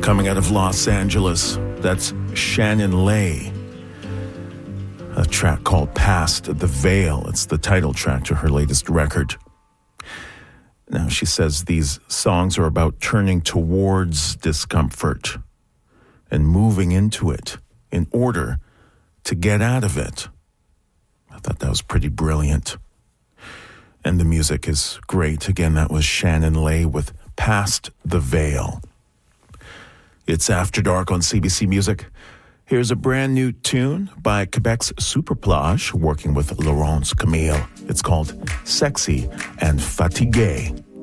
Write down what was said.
Coming out of Los Angeles, that's Shannon Lay. A track called Past the Veil. It's the title track to her latest record. Now, she says these songs are about turning towards discomfort and moving into it in order to get out of it. I thought that was pretty brilliant. And the music is great. Again, that was Shannon Lay with Past the Veil. It's After Dark on CBC Music. Here's a brand new tune by Quebec's Superplage, working with Laurence Camille. It's called Sexy and Fatigué.